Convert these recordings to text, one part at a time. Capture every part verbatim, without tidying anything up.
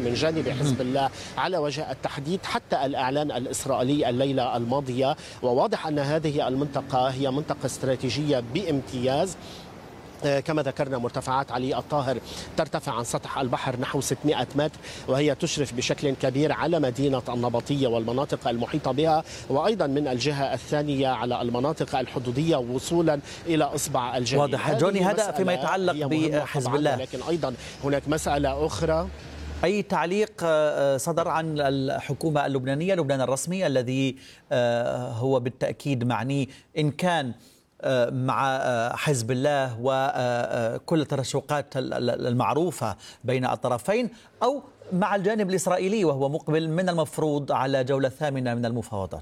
من جانب حزب الله على وجه التحديد حتى الإعلان الإسرائيلي الليلة الماضية. وواضح أن هذه المنطقة هي منطقة استراتيجية بامتياز. كما ذكرنا مرتفعات علي الطاهر ترتفع عن سطح البحر نحو ستمائة متر، وهي تشرف بشكل كبير على مدينة النبطية والمناطق المحيطة بها، وأيضا من الجهة الثانية على المناطق الحدودية وصولا إلى إصبع الجليل. واضح جوني، هذا فيما يتعلق بحزب الله. لكن أيضا هناك مسألة أخرى. أي تعليق صدر عن الحكومة اللبنانية، لبنان الرسمي الذي هو بالتأكيد معني إن كان مع حزب الله وكل الترشقات المعروفة بين الطرفين، أو مع الجانب الإسرائيلي وهو مقبل من المفروض على جولة ثامنة من المفاوضات؟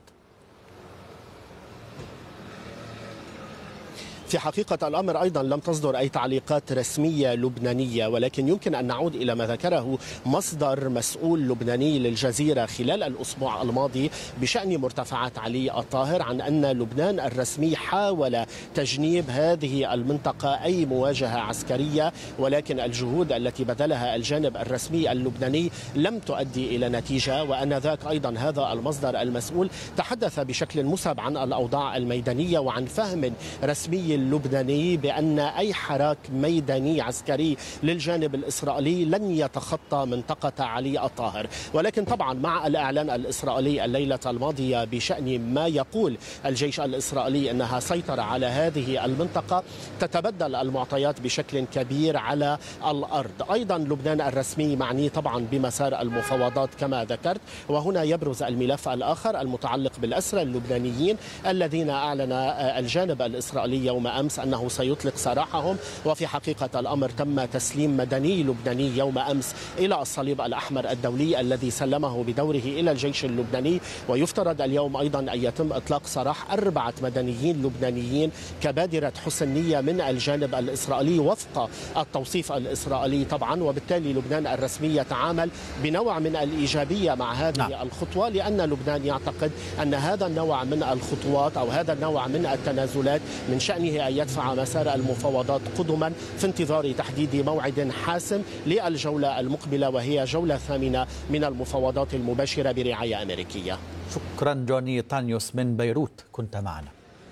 في حقيقة الأمر أيضا لم تصدر أي تعليقات رسمية لبنانية، ولكن يمكن أن نعود إلى ما ذكره مصدر مسؤول لبناني للجزيرة خلال الأسبوع الماضي بشأن مرتفعات علي الطاهر، عن أن لبنان الرسمي حاول تجنيب هذه المنطقة أي مواجهة عسكرية، ولكن الجهود التي بذلها الجانب الرسمي اللبناني لم تؤدي إلى نتيجة. وأن ذاك أيضا هذا المصدر المسؤول تحدث بشكل مسبب عن الأوضاع الميدانية وعن فهم رسمي اللبناني بأن أي حراك ميداني عسكري للجانب الإسرائيلي لن يتخطى منطقة علي الطاهر. ولكن طبعا مع الإعلان الإسرائيلي الليلة الماضية بشأن ما يقول الجيش الإسرائيلي أنها سيطرة على هذه المنطقة، تتبدل المعطيات بشكل كبير على الأرض. أيضا لبنان الرسمي معني طبعا بمسار المفاوضات كما ذكرت، وهنا يبرز الملف الآخر المتعلق بالأسرى اللبنانيين الذين أعلن الجانب الإسرائيلي يوم أمس أنه سيطلق سراحهم. وفي حقيقة الأمر تم تسليم مدني لبناني يوم أمس إلى الصليب الأحمر الدولي الذي سلمه بدوره إلى الجيش اللبناني، ويفترض اليوم أيضا أن يتم إطلاق سراح أربعة مدنيين لبنانيين كبادرة حسن نية من الجانب الإسرائيلي وفق التوصيف الإسرائيلي طبعا. وبالتالي لبنان الرسمي يتعامل بنوع من الإيجابية مع هذه نعم. الخطوة، لأن لبنان يعتقد أن هذا النوع من الخطوات أو هذا النوع من التنازلات من شأنه أن يدفع مسار المفاوضات قدما في انتظار تحديد موعد حاسم للجولة المقبلة، وهي جولة ثامنة من المفاوضات المباشرة برعاية أمريكية. شكرا جوني طانيوس من بيروت، كنت معنا.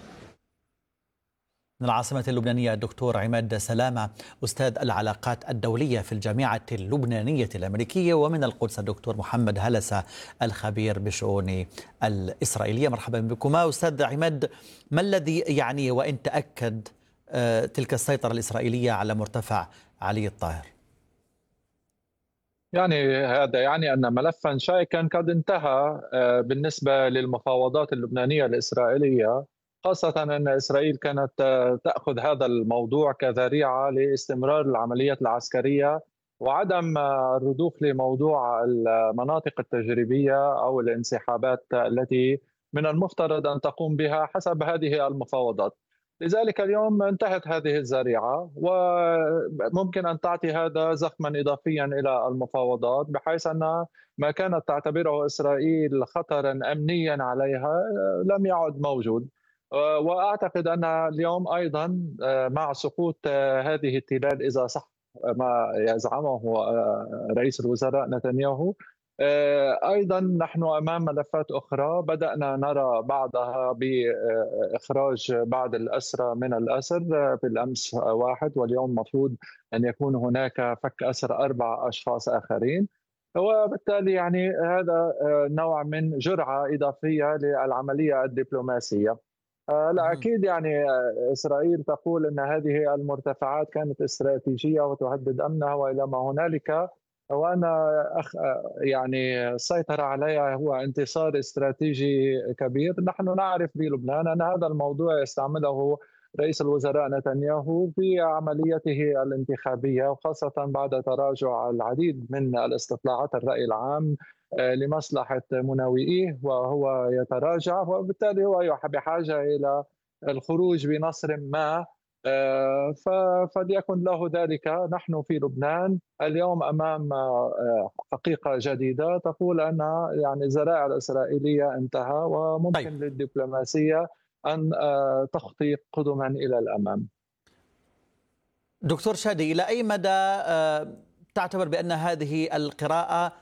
من العاصمة اللبنانية الدكتور عماد سلامة، أستاذ العلاقات الدولية في الجامعة اللبنانية الأمريكية، ومن القدس الدكتور محمد هلسة الخبير بالشؤون الإسرائيلية. مرحبا بكما أستاذ عماد. ما الذي يعني وإن تأكد تلك السيطرة الإسرائيلية على مرتفع علي الطاهر؟ يعني هذا يعني أن ملفا شائكا قد انتهى بالنسبة للمفاوضات اللبنانية الإسرائيلية، خاصة أن إسرائيل كانت تأخذ هذا الموضوع كذريعة لاستمرار العمليات العسكرية وعدم الرضوخ لموضوع المناطق التجريبية أو الانسحابات التي من المفترض أن تقوم بها حسب هذه المفاوضات. لذلك اليوم انتهت هذه الذريعة، وممكن أن تعطي هذا زخما إضافيا إلى المفاوضات، بحيث أن ما كانت تعتبره إسرائيل خطرا أمنيا عليها لم يعد موجود. وأعتقد أن اليوم أيضا مع سقوط هذه التلال إذا صح ما يزعمه رئيس الوزراء نتنياهو، أيضا نحن أمام ملفات أخرى بدأنا نرى بعضها بإخراج بعض الأسرى من الأسر. بالأمس واحد، واليوم مفروض أن يكون هناك فك أسر أربع أشخاص آخرين، وبالتالي يعني هذا نوع من جرعة إضافية للعملية الدبلوماسية. لا أكيد يعني إسرائيل تقول أن هذه المرتفعات كانت استراتيجية وتهدد أمنها وإلى ما هنالك، وأنا أخ يعني السيطرة عليها هو انتصار استراتيجي كبير. نحن نعرف بلبنان أن هذا الموضوع يستعمله رئيس الوزراء نتنياهو في عمليته الانتخابية، وخاصة بعد تراجع العديد من الاستطلاعات الرأي العام لمصلحة مناوئيه وهو يتراجع، وبالتالي هو بحاجة إلى الخروج بنصر ما، فليكن له ذلك. نحن في لبنان اليوم أمام حقيقة جديدة تقول أن يعني الذرائع الإسرائيلية انتهى، وممكن طيب. للدبلوماسية أن تخطي قدما إلى الأمام. دكتور شادي، إلى أي مدى تعتبر بأن هذه القراءة